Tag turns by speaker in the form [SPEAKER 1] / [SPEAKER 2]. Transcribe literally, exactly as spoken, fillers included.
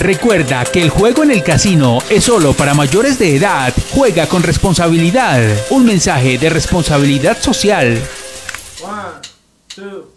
[SPEAKER 1] Recuerda que el juego en el casino es solo para mayores de edad. Juega con responsabilidad. Un mensaje de responsabilidad social.
[SPEAKER 2] One, two.